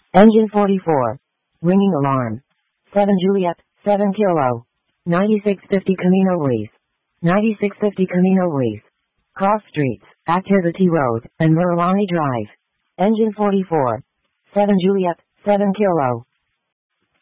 Engine 44. Ringing alarm. 7 Juliet, 7 Kilo. 9650 Camino Reese. 9650 Camino Reese. Cross Streets, Activity Road, and Merlani Drive. Engine 44. 7 Juliet, 7 Kilo.